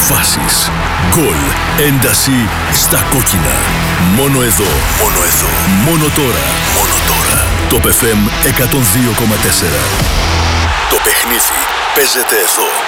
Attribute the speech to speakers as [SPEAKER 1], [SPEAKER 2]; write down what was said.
[SPEAKER 1] Φάσεις, γκολ, ένταση στα κόκκινα. Μόνο εδώ, μόνο εδώ, μόνο τώρα, μόνο τώρα. Το FM 102,4. Το παιχνίδι παίζεται εδώ.